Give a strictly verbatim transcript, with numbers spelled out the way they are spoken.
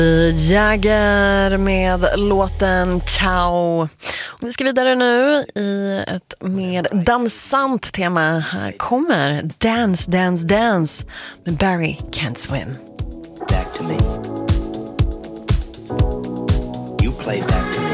Jagger med låten Ciao. Och vi ska vidare nu i ett mer dansant tema. Här kommer Dance, Dance, Dance med Barry Can't Swim. Back to me. You play back to me.